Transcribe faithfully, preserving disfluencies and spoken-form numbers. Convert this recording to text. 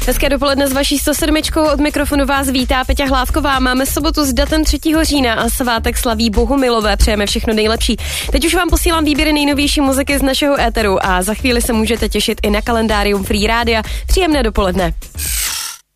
Hezké dopoledne s vaší sto sedm od mikrofonu vás vítá Peťa Hlávková. Máme sobotu s datem třetího října a svátek slaví Bohumilové. Přejeme všechno nejlepší. Teď už vám posílám výběry nejnovější muziky z našeho éteru a za chvíli se můžete těšit i na kalendárium Free Rádia. Příjemné dopoledne.